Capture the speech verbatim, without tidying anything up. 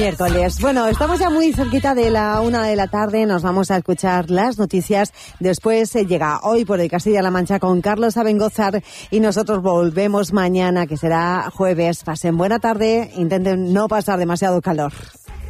Miércoles. Bueno, estamos ya muy cerquita de la una de la tarde. Nos vamos a escuchar las noticias. Después eh, llega Hoy por el Castilla-La Mancha con Carlos Abengózar y nosotros volvemos mañana, que será jueves. Pasen buena tarde. Intenten no pasar demasiado calor.